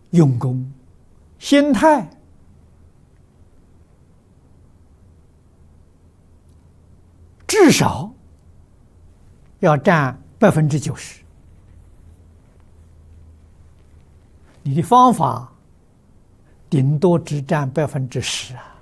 用功、心态至少要占90%，你的方法顶多只占10%啊！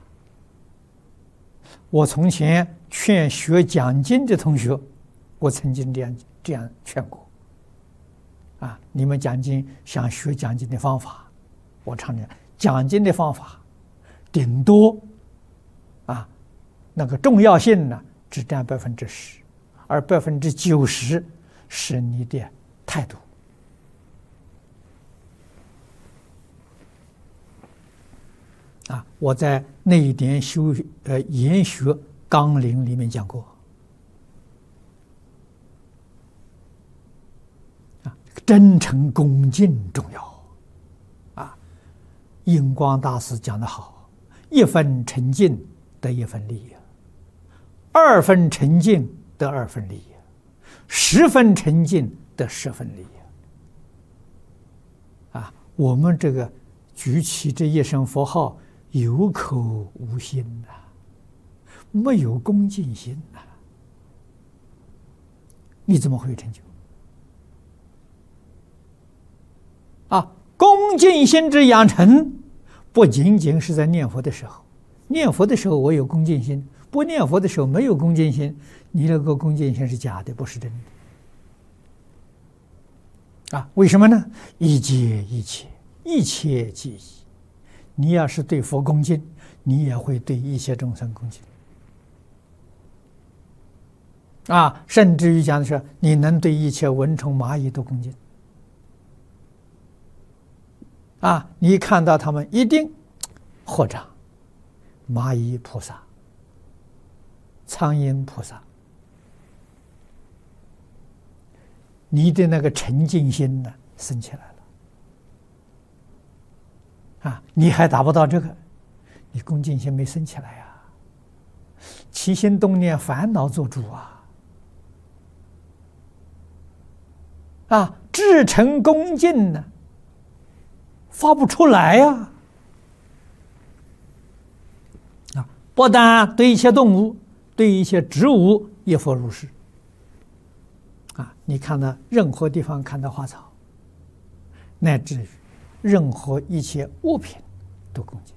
我从前劝学讲经的同学，我曾经这样劝过啊！你们讲经想学讲经的方法，我常讲，讲经的方法顶多啊，那个重要性呢只占10%，而90%是你的态度。啊，我在那一点研学纲领里面讲过，啊，真诚恭敬重要，啊，印光大师讲得好，1分诚敬得1分利益，2分诚敬得2分利益，10分诚敬得10分利益。啊，我们这个举起这一声佛号，有口无心呐，没有恭敬心呐，你怎么会有成就？啊，恭敬心之养成，不仅仅是在念佛的时候，念佛的时候我有恭敬心，不念佛的时候没有恭敬心，你那个恭敬心是假的，不是真的。啊，为什么呢？一切一切，一切即一。你要是对佛恭敬，你也会对一切众生恭敬。啊，甚至于讲的是，你能对一切蚊虫蚂蚁都恭敬。啊，你看到他们一定合掌，蚂蚁菩萨、苍蝇菩萨，你的那个沉静心呢，升起来了。啊，你还达不到这个，你恭敬心没升起来呀，起心动念烦恼做主啊！啊，至诚恭敬呢，发不出来呀！啊，不但对一切动物，对一切植物亦复如是。啊，你看到任何地方看到花草，乃至于任何一切物品都恭敬。